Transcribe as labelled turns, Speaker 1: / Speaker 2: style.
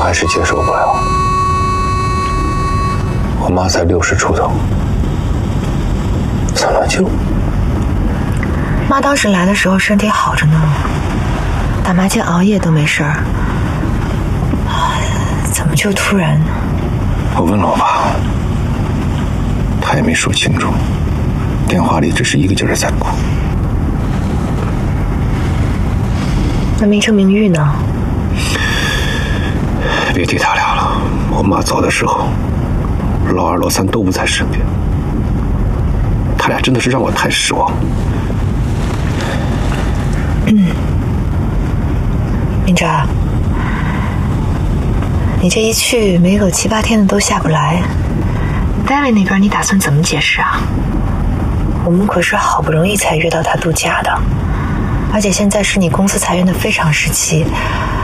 Speaker 1: 还是接受不了。我妈才60出头，怎么就……
Speaker 2: 妈当时来的时候身体好着呢，打麻将熬夜都没事儿，怎么就突然……
Speaker 1: 我问了我爸，他也没说清楚，电话里只是一个劲儿在哭。
Speaker 2: 那名称名誉呢？
Speaker 1: 别提他俩了，我妈走的时候，老二老三都不在身边，他俩真的是让我太失望。
Speaker 2: 明哲，你这一去没个7、8天的都下不来，单位那边你打算怎么解释啊？我们可是好不容易才约到他度假的，而且现在是你公司裁员的非常时期，